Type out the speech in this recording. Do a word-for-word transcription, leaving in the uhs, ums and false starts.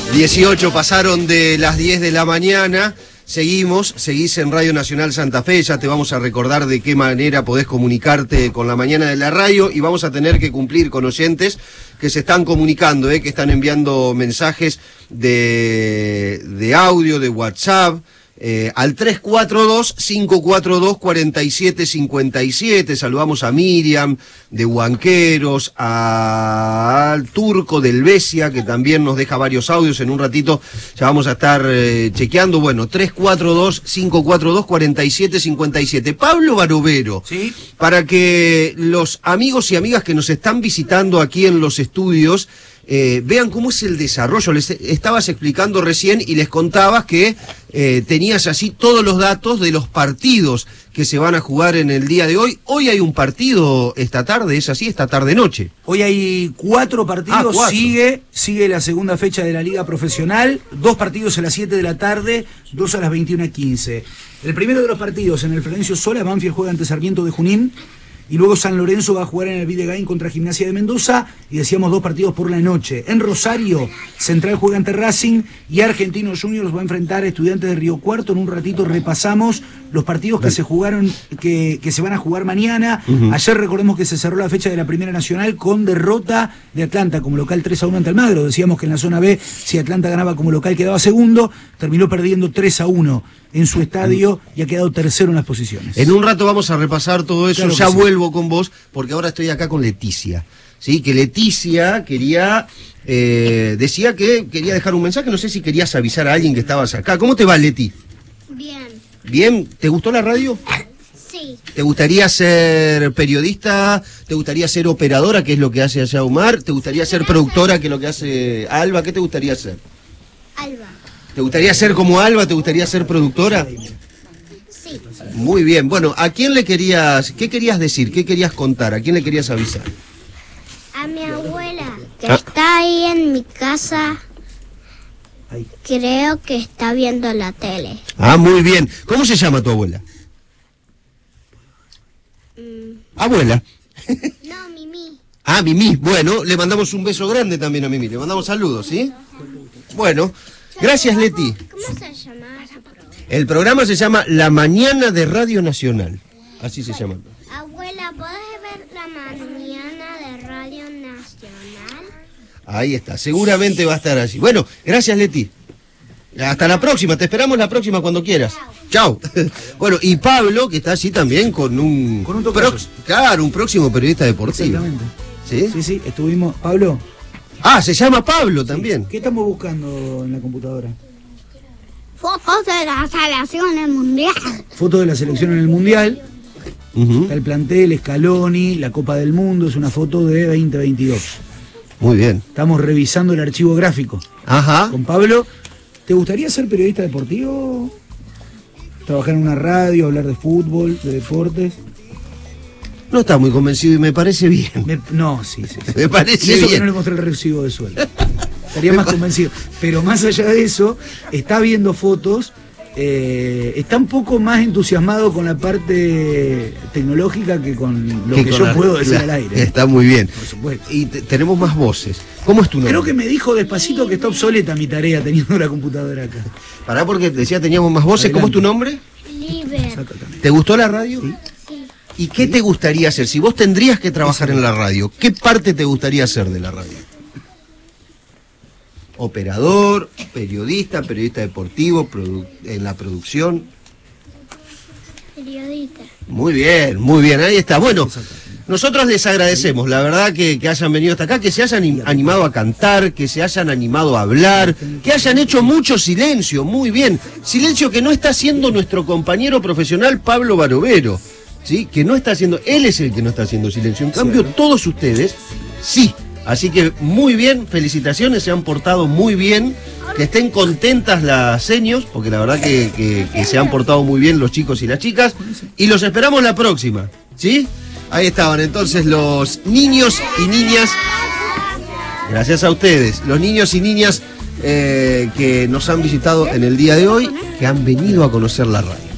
dieciocho pasaron de las diez de la mañana. Seguimos, seguís en Radio Nacional Santa Fe, ya te vamos a recordar de qué manera podés comunicarte con la mañana de la radio, y vamos a tener que cumplir con oyentes que se están comunicando, eh, que están enviando mensajes de, de audio, de WhatsApp, eh, al tres cuatro dos, cinco cuatro dos, cuatro siete cinco siete. Saludamos a Miriam de Huanqueros, a, al Turco del Besia, que también nos deja varios audios. En un ratito ya vamos a estar eh, chequeando. Bueno, tres cuatro dos, cinco cuatro dos, cuatro siete cinco siete. Pablo Barovero, ¿sí? Para que los amigos y amigas que nos están visitando aquí en los estudios Eh, vean cómo es el desarrollo. Les estabas explicando recién y les contabas que eh, tenías así todos los datos de los partidos que se van a jugar en el día de hoy. Hoy hay un partido esta tarde, ¿es así? Esta tarde-noche. Hoy hay cuatro partidos, ah, cuatro. sigue sigue la segunda fecha de la Liga Profesional, dos partidos a las siete de la tarde, dos a las veintiuna quince. El primero de los partidos en el Florencio Sola, Banfield juega ante Sarmiento de Junín, y luego San Lorenzo va a jugar en el Videgain contra Gimnasia de Mendoza, y decíamos dos partidos por la noche. En Rosario, Central juega ante Racing, y Argentinos Juniors va a enfrentar a Estudiantes de Río Cuarto. En un ratito repasamos los partidos que se jugaron, que, que se van a jugar mañana. Uh-huh. Ayer recordemos que se cerró la fecha de la Primera Nacional con derrota de Atlanta como local tres a uno ante Almagro. Decíamos que en la zona B, si Atlanta ganaba como local quedaba segundo, terminó perdiendo tres a uno en su estadio y ha quedado tercero en las posiciones. En un rato vamos a repasar todo eso, claro ya sí. vuelvo con vos, porque ahora estoy acá con Leticia, ¿sí? Que Leticia quería, eh, decía que quería dejar un mensaje, no sé si querías avisar a alguien que estabas acá. ¿Cómo te va, Leti? Bien. ¿Bien? ¿Te gustó la radio? Sí. ¿Te gustaría ser periodista? ¿Te gustaría ser operadora, que es lo que hace allá Omar? ¿Te gustaría ser productora, que es lo que hace Alba? ¿Qué te gustaría ser? Alba. ¿Te gustaría ser como Alba? ¿Te gustaría ser productora? Sí. Muy bien. Bueno, ¿a quién le querías, qué querías decir? ¿Qué querías contar? ¿A quién le querías avisar? A mi abuela, que Ah. está ahí en mi casa. Ahí. Creo que está viendo la tele. Ah, muy bien. ¿Cómo se llama tu abuela? Mm, Abuela. no, Mimi. Ah, Mimi. Bueno, le mandamos un beso grande también a Mimi. Le mandamos saludos, ¿sí? Bueno, gracias, Leti. ¿Cómo se llama ese programa? El programa se llama La Mañana de Radio Nacional. Así se llama. Abuela, ¿podés ver la mañana de Radio Nacional? Ahí está. Seguramente va a estar allí. Bueno, gracias, Leti. Hasta la próxima. Te esperamos la próxima cuando quieras. Chao. Bueno, y Pablo, que está allí también con un... Con un tocayo. prox- Claro, un próximo periodista deportivo. Exactamente. ¿Sí? Sí, sí, estuvimos... Pablo, Ah, se llama Pablo también. ¿qué estamos buscando en la computadora? Fotos de la selección mundial. Fotos de la selección en el Mundial, Ujú. está el plantel, Scaloni, la Copa del Mundo, es una foto de veinte veintidós. Muy bien. Estamos revisando el archivo gráfico Ajá. con Pablo. ¿Te gustaría ser periodista deportivo? ¿Trabajar en una radio, hablar de fútbol, de deportes? No está muy convencido y me parece bien. Me- no, sí, sí. sí. Me parece Y eso que bien. no le mostré el recibo de sueldo. Estaría más convencido. Pero más allá de eso, está viendo fotos, eh, está un poco más entusiasmado con la parte tecnológica que con lo que, con yo la- puedo decir la- al aire. Está muy bien. Por supuesto. Y te- tenemos más voces. ¿Cómo es tu nombre? Creo que me dijo despacito que está obsoleta mi tarea teniendo la computadora acá. Pará, porque decía teníamos más voces. ¿Cómo es tu nombre? Liber. Exactamente. ¿Te gustó la radio? Sí. Sí. ¿Y qué te gustaría hacer? Si vos tendrías que trabajar en la radio, ¿qué parte te gustaría hacer de la radio? Operador, periodista, periodista deportivo, produ- en la producción. Periodista. Muy bien, muy bien, ahí está. Bueno, nosotros les agradecemos, la verdad, que, que hayan venido hasta acá, que se hayan anim- animado a cantar, que se hayan animado a hablar, que hayan hecho mucho silencio, muy bien. Silencio que no está haciendo nuestro compañero profesional Pablo Barovero, ¿sí? Que no está haciendo, él es el que no está haciendo silencio. En cambio, todos ustedes, sí. Así que muy bien, felicitaciones, se han portado muy bien, que estén contentas las seños, porque la verdad que, que, que se han portado muy bien los chicos y las chicas, y los esperamos la próxima, ¿sí? Ahí estaban entonces los niños y niñas, gracias a ustedes, los niños y niñas eh, que nos han visitado en el día de hoy, que han venido a conocer la radio.